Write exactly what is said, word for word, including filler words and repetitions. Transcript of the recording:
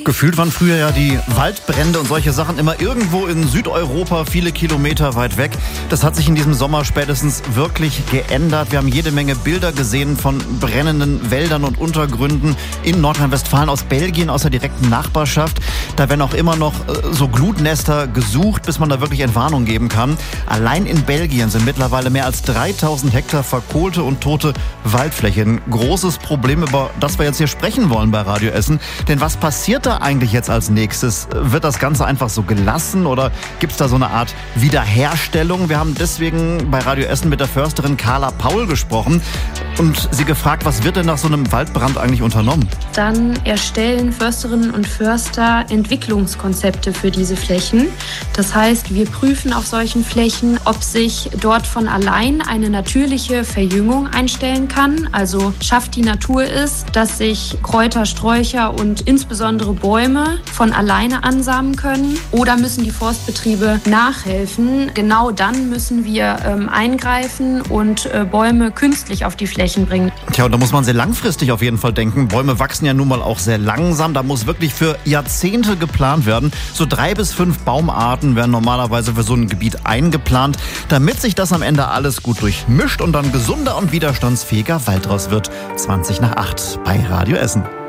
Gefühlt waren früher ja die Waldbrände und solche Sachen immer irgendwo in Südeuropa, viele Kilometer weit weg. Das hat sich in diesem Sommer spätestens wirklich geändert. Wir haben jede Menge Bilder gesehen von brennenden Wäldern und Untergründen in Nordrhein-Westfalen, aus Belgien, aus der direkten Nachbarschaft. Da werden auch immer noch so Glutnester gesucht, bis man da wirklich Entwarnung geben kann. Allein in Belgien sind mittlerweile mehr als dreitausend Hektar verkohlte und tote Waldfläche. Ein großes Problem, über das wir jetzt hier sprechen wollen bei Radio Essen. Denn was passiert da eigentlich jetzt als nächstes? Wird das Ganze einfach so gelassen oder gibt es da so eine Art Wiederherstellung? Wir haben deswegen bei Radio Essen mit der Försterin Carla Paul gesprochen und sie gefragt, was wird denn nach so einem Waldbrand eigentlich unternommen? Dann erstellen Försterinnen und Förster Entwicklungskonzepte für diese Flächen. Das heißt, wir prüfen auf solchen Flächen, ob sich dort von allein eine natürliche Verjüngung einstellen kann. Also schafft die Natur es, dass sich Kräuter, Sträucher und insbesondere Bäume von alleine ansamen können, oder müssen die Forstbetriebe nachhelfen? Genau dann müssen wir ähm, eingreifen und äh, Bäume künstlich auf die Flächen bringen. Tja, und da muss man sehr langfristig auf jeden Fall denken. Bäume wachsen ja nun mal auch sehr langsam. Da muss wirklich für Jahrzehnte geplant werden. So drei bis fünf Baumarten werden normalerweise für so ein Gebiet eingeplant, damit sich das am Ende alles gut durchmischt und dann gesunder und widerstandsfähiger Wald draus wird. zwanzig nach acht bei Radio Essen.